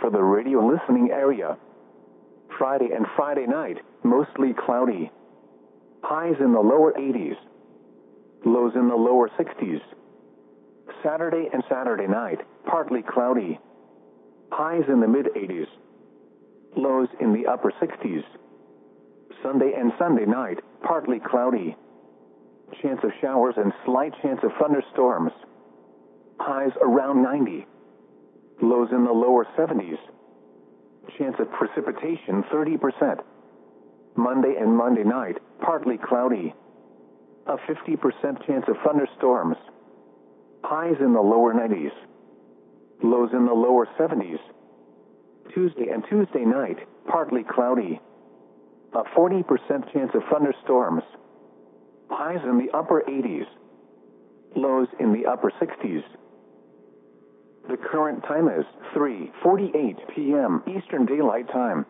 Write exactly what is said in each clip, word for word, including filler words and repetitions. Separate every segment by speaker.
Speaker 1: for the radio listening area. Friday and Friday night, mostly cloudy. Highs in the lower eighties. Lows in the lower sixties. Saturday and Saturday night, partly cloudy. Highs in the mid-eighties. Lows in the upper sixties. Sunday and Sunday night, partly cloudy. Chance of showers and slight chance of thunderstorms. Highs around ninety. Lows in the lower seventies. Chance of precipitation thirty percent. Monday and Monday night, partly cloudy. A fifty percent chance of thunderstorms. Highs in the lower nineties. Lows in the lower seventies. Tuesday and Tuesday night, partly cloudy. A forty percent chance of thunderstorms. Highs in the upper eighties. Lows in the upper sixties. The current time is three forty-eight p m Eastern Daylight Time.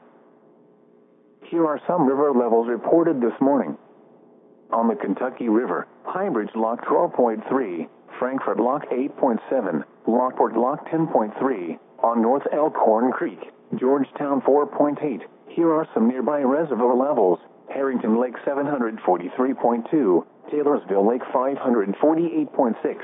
Speaker 1: Here are some river levels reported this morning. On the Kentucky River, Highbridge Lock twelve point three, Frankfort Lock eight point seven, Lockport Lock ten point three, on North Elkhorn Creek, Georgetown four point eight. Here are some nearby reservoir levels. Harrington Lake seven hundred forty-three point two, Taylorsville Lake five hundred forty-eight point six.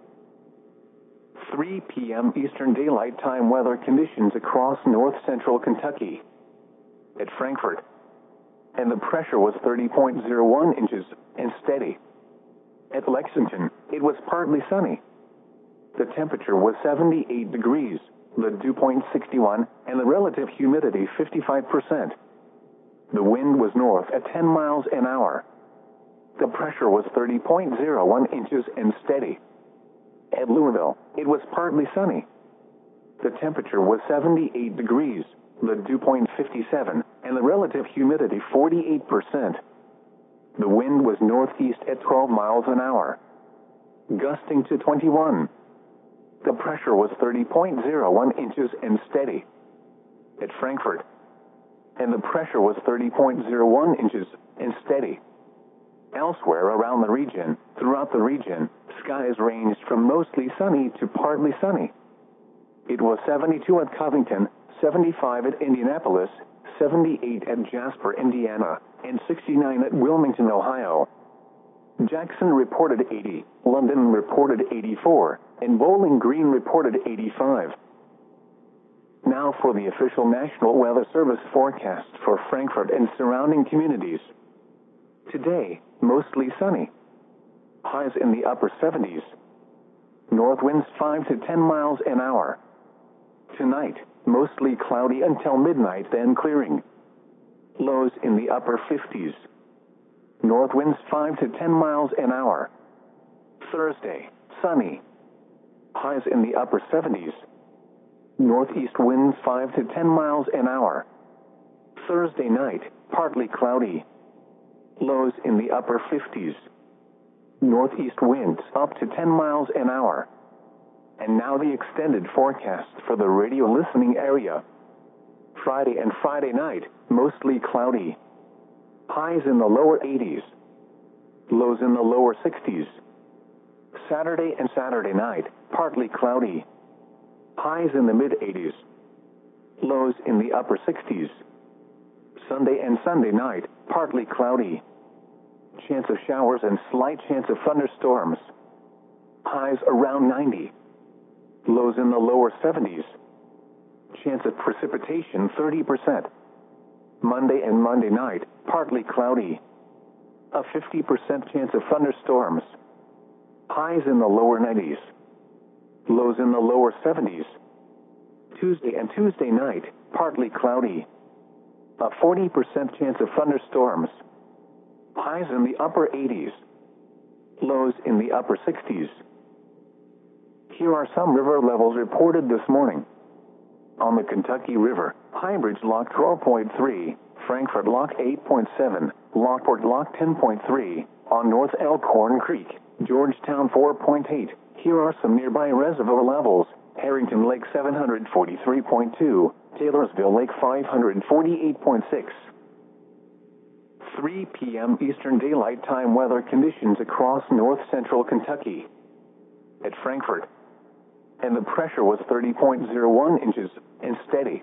Speaker 1: three p m Eastern Daylight Time weather conditions across north central Kentucky. At Frankfort, and the pressure was thirty point zero one inches and steady. At Lexington, it was partly sunny. The temperature was seventy-eight degrees, the dew point sixty-one, and the relative humidity fifty-five percent. The wind was north at ten miles an hour. The pressure was thirty point zero one inches and steady. At Louisville, it was partly sunny. The temperature was seventy-eight degrees, the dew point fifty-seven, and the relative humidity forty-eight percent. The wind was northeast at twelve miles an hour, gusting to twenty-one. The pressure was thirty point zero one inches and steady. At Frankfort, and the pressure was thirty point zero one inches and steady. Elsewhere around the region, throughout the region, skies ranged from mostly sunny to partly sunny. It was seventy-two at Covington, seventy-five at Indianapolis, seventy-eight at Jasper, Indiana, and sixty-nine at Wilmington, Ohio. Jackson reported eighty, London reported eighty-four, and Bowling Green reported eighty-five. Now for the official National Weather Service forecast for Frankfort and surrounding communities. Today, mostly sunny. Highs in the upper seventies. North winds five to ten miles an hour. Tonight, mostly cloudy until midnight, then clearing. Lows in the upper fifties. North winds five to ten miles an hour. Thursday, sunny. Highs in the upper seventies. Northeast winds five to ten miles an hour. Thursday night, partly cloudy. Lows in the upper fifties. Northeast winds up to ten miles an hour. And now the extended forecast for the radio listening area. Friday and Friday night, mostly cloudy. Highs in the lower eighties. Lows in the lower sixties. Saturday and Saturday night, partly cloudy. Highs in the mid-eighties. Lows in the upper sixties. Sunday and Sunday night, partly cloudy. Chance of showers and slight chance of thunderstorms. Highs around ninety. Lows in the lower seventies. Chance of precipitation thirty percent. Monday and Monday night, partly cloudy. A fifty percent chance of thunderstorms. Highs in the lower nineties. Lows in the lower seventies. Tuesday and Tuesday night, partly cloudy. A forty percent chance of thunderstorms. Highs in the upper eighties. Lows in the upper sixties. Here are some river levels reported this morning. On the Kentucky River, Highbridge Lock twelve point three, Frankfort Lock eight point seven, Lockport Lock ten point three, on North Elkhorn Creek, Georgetown four point eight. Here are some nearby reservoir levels. Harrington Lake seven hundred forty-three point two, Taylorsville Lake five hundred forty-eight point six. three p m Eastern Daylight Time weather conditions across north central Kentucky. At Frankfort, and the pressure was thirty point zero one inches and steady.